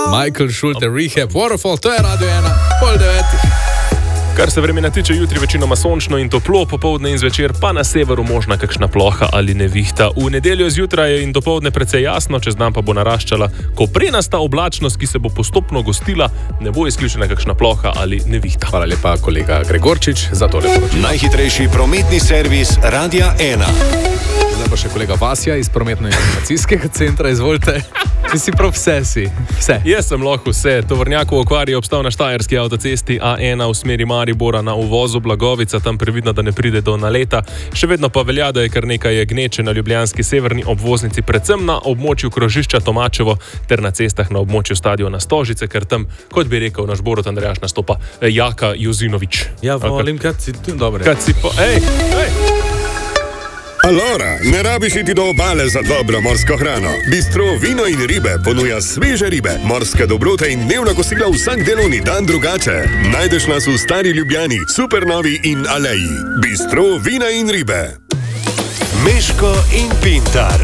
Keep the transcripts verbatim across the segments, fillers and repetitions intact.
Michael Schulte, Rehab, Waterfall, to je Radio ena, pol devetih. Kar se vremena tiče, jutri večinoma sončno in toplo, popoldne in zvečer pa na severu možna kakšna ploha ali nevihta. V nedeljo zjutraj in dopoldne precej jasno, čez dan pa bo naraščala koprenasta oblačnost, ki se bo postopno gostila, ne bo izključena kakšna ploha ali nevihta. Hvala lepa, kolega Gregorčič, za tole poročilo. Najhitrejši prometni servis Radia ena. Zdaj pa še kolega Vasja iz prometno-informacijskega centra, izvolite. Ti si prav vse si. Vse. Jaz sem lahko vse. Tovornjak v okvari je obstal na štajerski avtocesti A ena v smeri Maribora na uvozu Blagovica, tam previdno, da ne pride do naleta. Še vedno pa velja, da je kar nekaj gneče na ljubljanski severni obvoznici, predvsem na območju krožišča Tomačevo ter na cestah na območju stadiona Stožice, ker tam, kot bi rekel naš Borut Andrejaš, nastopa Jaka Jozinovič. Ja, volim, kad si tu, dobre. Kad si po... Ej, ej! Allora, ne rabiš iti do obale za dobro morsko hrano. Bistro Vino in ribe ponuja sveže ribe, morske dobrote in dnevna kosila vsak delovni dan drugače. Najdeš nas v Stari Ljubljani, Supernovi in Aleji. Bistro Vina in ribe. Meško in Pintar.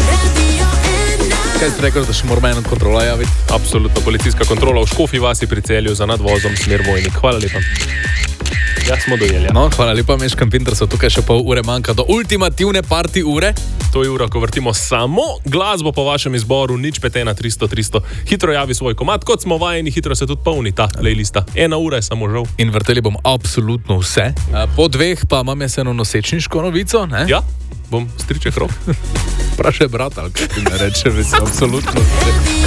Kaj ste rekel, da še moramo eno kontrolo javiti? Absolutno, policijska kontrola v Škofji vasi pri Celju za nadvozom smer Vojnik. Hvala lepa. Ja, smo dojeli. Ja. No, hvala lepa, Meško in Pintar, so tukaj še pol ure manjka do ultimativne party ure. To je ura, ko vrtimo samo glasbo po vašem izboru, nič pet ena tristo tristo. Hitro javi svoj komad, kot smo vajeni, hitro se tudi polni ta playlista. Ena ura je samo žal. In vrteli bom absolutno vse. Po dveh pa imam jaz eno nosečniško novico, ne? Ja, bom striček rok. Prašaj brata, ali kaj ti ne reče, res absolutno vse.